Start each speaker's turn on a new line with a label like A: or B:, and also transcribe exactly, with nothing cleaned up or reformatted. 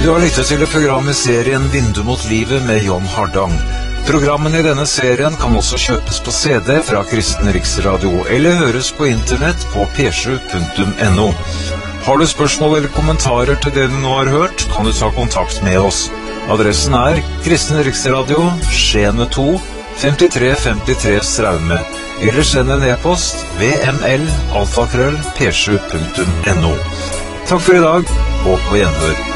A: Du har lyttet til programmet serien Vindu mot livet med John Hardang. Programmene i denne serien kan også kjøpes på C D fra Kristen Riksradio, eller høres på internett på p sju punktum n o. Har du spørsmål eller kommentarer til det du nå har hørt, kan du ta kontakt med oss. Adressen er Kristen Riksradio, Skjene to, femtitre femtitre Straume, eller send en e-post vml alfakrøll p sju punktum n o. Takk for i dag, og på gjenhør.